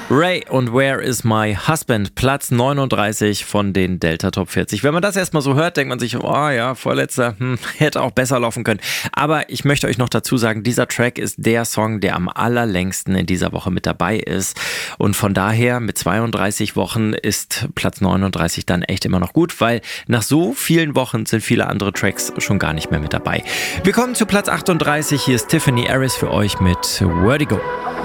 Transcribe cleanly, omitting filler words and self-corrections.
Ray und Where is My Husband? Platz 39 von den Delta Top 40. Wenn man das erstmal so hört, denkt man sich, oh ja, vorletzter, hätte auch besser laufen können. Aber ich möchte euch noch dazu sagen, dieser Track ist der Song, der am allerlängsten in dieser Woche mit dabei ist. Und von daher, mit 32 Wochen ist Platz 39 dann echt immer noch gut, weil nach so vielen Wochen sind viele andere Tracks schon gar nicht mehr mit dabei. Wir kommen zu Platz 38. Hier ist Tiffany Harris für euch mit Vertigo.